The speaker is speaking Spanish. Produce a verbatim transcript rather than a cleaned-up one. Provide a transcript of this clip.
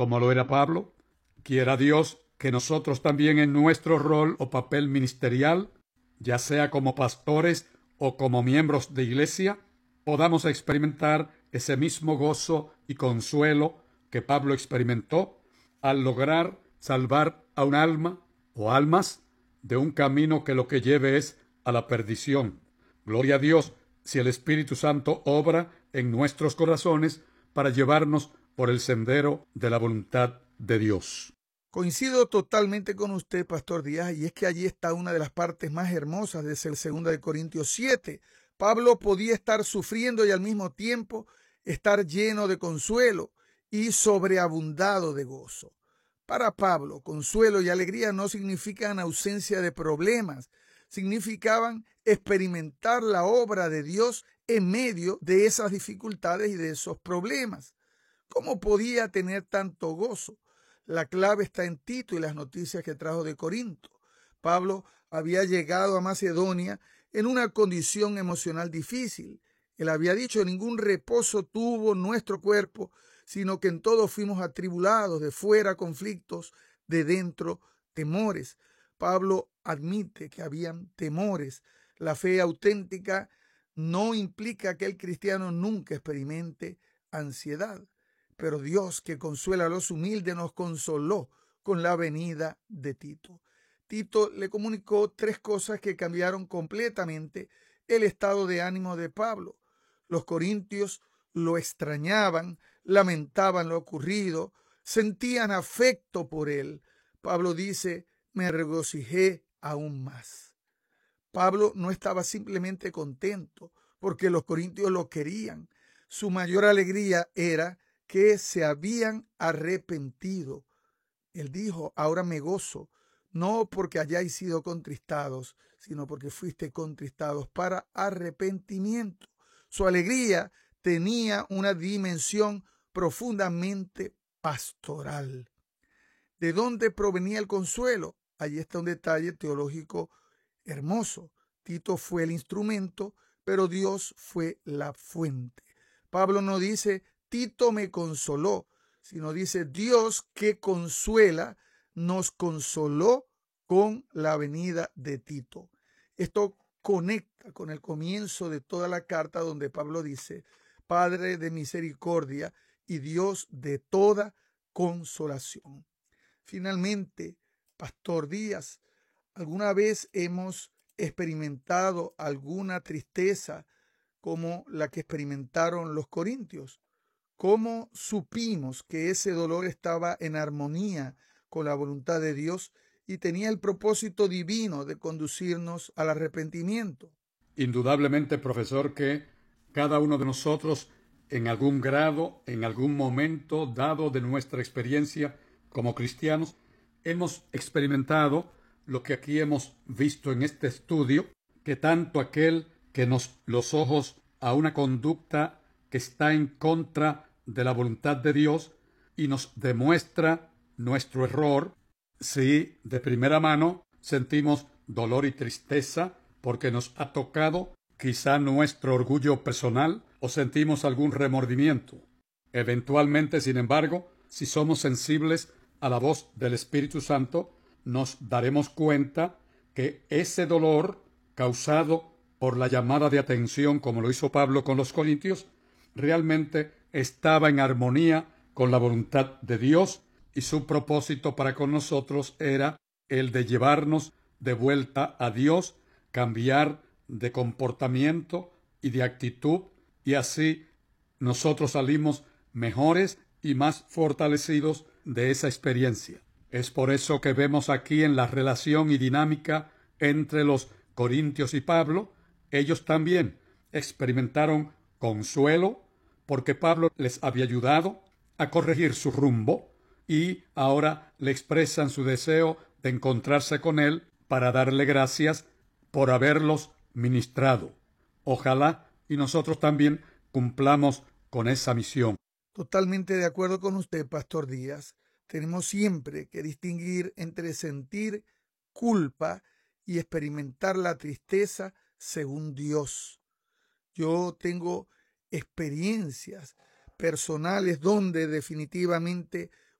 como lo era Pablo. Quiera Dios que nosotros también en nuestro rol o papel ministerial, ya sea como pastores o como miembros de iglesia, podamos experimentar ese mismo gozo y consuelo que Pablo experimentó al lograr salvar a un alma o almas de un camino que lo que lleve es a la perdición. Gloria a Dios si el Espíritu Santo obra en nuestros corazones para llevarnos por el sendero de la voluntad de Dios. Coincido totalmente con usted, Pastor Díaz, y es que allí está una de las partes más hermosas de segunda de Corintios siete. Pablo podía estar sufriendo y al mismo tiempo estar lleno de consuelo y sobreabundado de gozo. Para Pablo, consuelo y alegría no significan ausencia de problemas, significaban experimentar la obra de Dios en medio de esas dificultades y de esos problemas. ¿Cómo podía tener tanto gozo? La clave está en Tito y las noticias que trajo de Corinto. Pablo había llegado a Macedonia en una condición emocional difícil. Él había dicho: ningún reposo tuvo nuestro cuerpo, sino que en todo fuimos atribulados, de fuera conflictos, de dentro temores. Pablo admite que habían temores. La fe auténtica no implica que el cristiano nunca experimente ansiedad. Pero Dios, que consuela a los humildes, nos consoló con la venida de Tito. Tito le comunicó tres cosas que cambiaron completamente el estado de ánimo de Pablo. Los corintios lo extrañaban, lamentaban lo ocurrido, sentían afecto por él. Pablo dice: me regocijé aún más. Pablo no estaba simplemente contento porque los corintios lo querían. Su mayor alegría era que se habían arrepentido. Él dijo: ahora me gozo, no porque hayáis sido contristados, sino porque fuiste contristados para arrepentimiento. Su alegría tenía una dimensión profundamente pastoral. ¿De dónde provenía el consuelo? Allí está un detalle teológico hermoso. Tito fue el instrumento, pero Dios fue la fuente. Pablo no dice: Tito me consoló, sino dice: Dios, que consuela, nos consoló con la venida de Tito. Esto conecta con el comienzo de toda la carta, donde Pablo dice: Padre de misericordia y Dios de toda consolación. Finalmente, Pastor Díaz, ¿alguna vez hemos experimentado alguna tristeza como la que experimentaron los corintios? ¿Cómo supimos que ese dolor estaba en armonía con la voluntad de Dios y tenía el propósito divino de conducirnos al arrepentimiento? Indudablemente, profesor, que cada uno de nosotros, en algún grado, en algún momento dado de nuestra experiencia como cristianos, hemos experimentado lo que aquí hemos visto en este estudio, que tanto aquel que nos los ojos a una conducta que está en contra de la voluntad de Dios y nos demuestra nuestro error, si de primera mano sentimos dolor y tristeza porque nos ha tocado quizá nuestro orgullo personal o sentimos algún remordimiento. Eventualmente, sin embargo, si somos sensibles a la voz del Espíritu Santo, nos daremos cuenta que ese dolor causado por la llamada de atención, como lo hizo Pablo con los corintios, realmente estaba en armonía con la voluntad de Dios, y su propósito para con nosotros era el de llevarnos de vuelta a Dios, cambiar de comportamiento y de actitud, y así nosotros salimos mejores y más fortalecidos de esa experiencia. Es por eso que vemos aquí en la relación y dinámica entre los corintios y Pablo, ellos también experimentaron consuelo porque Pablo les había ayudado a corregir su rumbo y ahora le expresan su deseo de encontrarse con él para darle gracias por haberlos ministrado. Ojalá y nosotros también cumplamos con esa misión. Totalmente de acuerdo con usted, Pastor Díaz. Tenemos siempre que distinguir entre sentir culpa y experimentar la tristeza según Dios. Yo tengo experiencias personales donde definitivamente